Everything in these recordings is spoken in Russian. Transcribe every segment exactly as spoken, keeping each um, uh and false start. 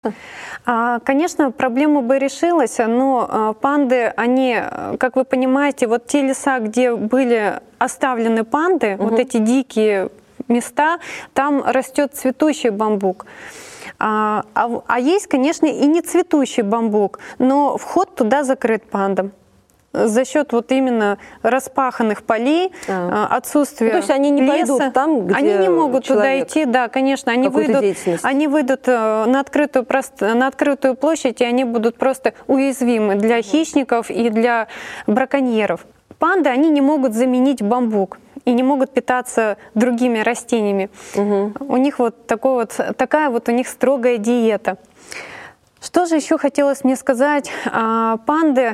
Конечно, проблема бы решилась, но панды, они, как вы понимаете, вот те леса, где были оставлены панды, угу. вот эти дикие места, там растет цветущий бамбук. А, а, а есть, конечно, и не цветущий бамбук, но вход туда закрыт пандам. За счет вот именно распаханных полей, а. отсутствия ну, то есть они не леса, пойдут там, где они не могут туда идти, да, конечно, они выйдут, они выйдут на открытую, на открытую площадь, и они будут просто уязвимы для угу. хищников и для браконьеров. Панды, они не могут заменить бамбук и не могут питаться другими растениями. Угу. У них вот, такой вот такая вот у них строгая диета. Что же еще хотелось мне сказать? Панды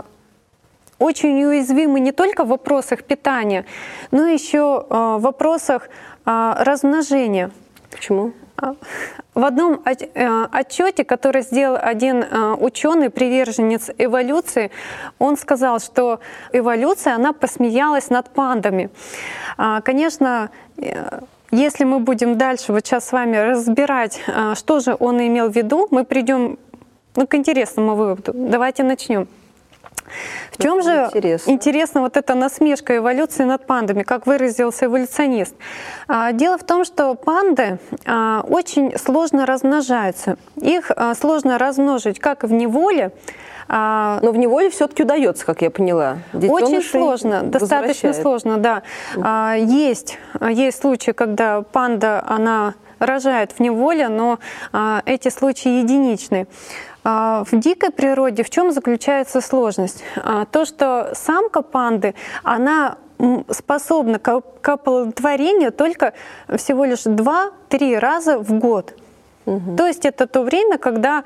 очень уязвимы не только в вопросах питания, но еще в вопросах размножения. Почему? В одном отчете, который сделал один ученый, приверженец эволюции, он сказал, что эволюция, она посмеялась над пандами. Конечно, если мы будем дальше вот сейчас с вами разбирать, что же он имел в виду, мы придем ну, к интересному выводу. Давайте начнем. В чем же интересно. интересна вот эта насмешка эволюции над пандами, как выразился эволюционист? Дело в том, что панды очень сложно размножаются. Их сложно размножить как в неволе, но в неволе все-таки удается, как я поняла. Очень сложно, достаточно сложно, да. Есть, есть случаи, когда панда, она рожает в неволе, но эти случаи единичны. В дикой природе в чем заключается сложность? То, что самка панды, она способна к оплодотворению только всего лишь два-три раза в год. Угу. То есть это то время, когда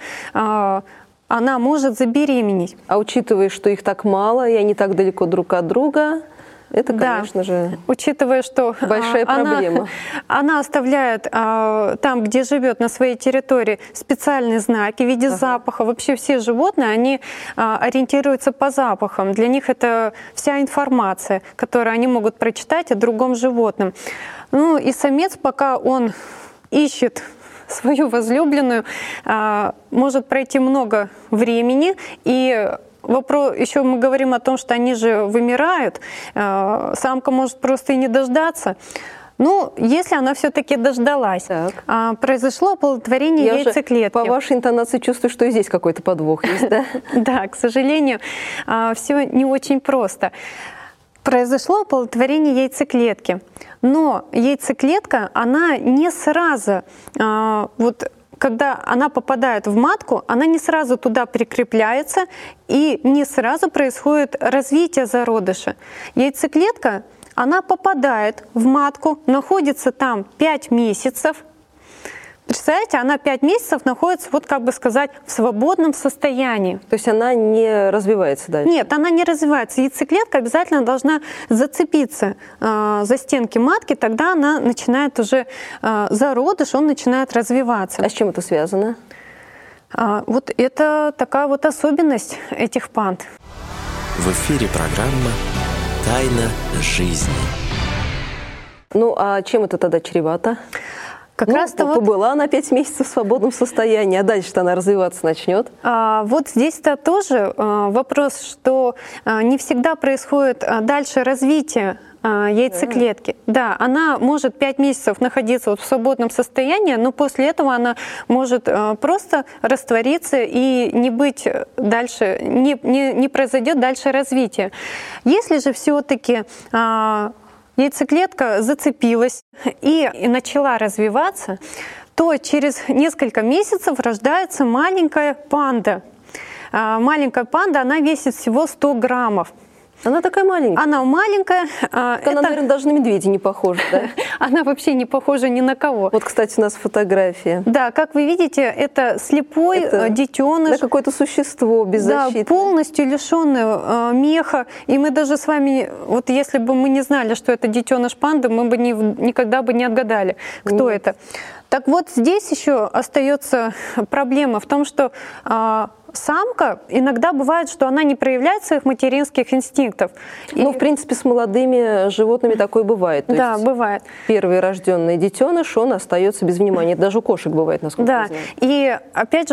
она может забеременеть. А учитывая, что их так мало, и они так далеко друг от друга, это, конечно да. же, учитывая, что большая она, проблема. Она оставляет а, там, где живет, на своей территории, специальные знаки в виде ага. запаха. Вообще все животные, они а, ориентируются по запахам. Для них это вся информация, которую они могут прочитать о другом животном. Ну и самец, пока он ищет свою возлюбленную, а, может пройти много времени, и вопрос, еще мы говорим о том, что они же вымирают, самка может просто и не дождаться. Ну, если она все-таки дождалась, так. произошло оплодотворение Я яйцеклетки. По вашей интонации чувствую, что и здесь какой-то подвох есть, да? Да, к сожалению, все не очень просто. Произошло оплодотворение яйцеклетки, но яйцеклетка, она не сразу, вот, когда она попадает в матку, она не сразу туда прикрепляется и не сразу происходит развитие зародыша. Яйцеклетка, она попадает в матку, находится там пять месяцев. Представляете, она пять месяцев находится, вот как бы сказать, в свободном состоянии. То есть она не развивается дальше? Нет, она не развивается. Яйцеклетка обязательно должна зацепиться э, за стенки матки, тогда она начинает уже, э, зародыш, он начинает развиваться. А с чем это связано? А, вот это такая вот особенность этих панд. В эфире программа «Тайна жизни». Ну, а чем это тогда чревато? Как ну, раз-то вот побыла она пять месяцев в свободном состоянии, а дальше-то она развиваться начнет. А, вот здесь-то тоже а, вопрос, что а, не всегда происходит а, дальше развитие а, яйцеклетки. Да. да, она может пять месяцев находиться вот в свободном состоянии, но после этого она может а, просто раствориться и не быть дальше, не, не, не произойдет дальше развития. Если же все-таки а, яйцеклетка зацепилась и начала развиваться, то через несколько месяцев рождается маленькая панда. Маленькая панда, она весит всего сто граммов. Она такая маленькая? Она маленькая. Она, это... наверное, даже на медведя не похожа, да? Она вообще не похожа ни на кого. Вот, кстати, у нас фотография. Да, как вы видите, это слепой это... детеныш. Да, какое-то существо беззащитное. Да, полностью лишенное э, меха. И мы даже с вами, вот если бы мы не знали, что это детеныш панды, мы бы не, никогда бы не отгадали, кто Нет. это. Так вот, здесь еще остается проблема в том, что а, самка иногда бывает, что она не проявляет своих материнских инстинктов. Ну, и... в принципе, с молодыми животными такое бывает. То да, есть бывает. Первый рожденный детеныш, он остается без внимания. Это даже у кошек бывает, насколько да. я знаю. И опять же,